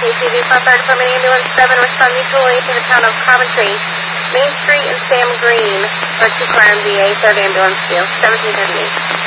KCV Fire Department Ambulance 7 respond mutually to the town of Coventry. Main Street and Sam Green are 2 crimes, EA, 3rd Ambulance Field, 1738.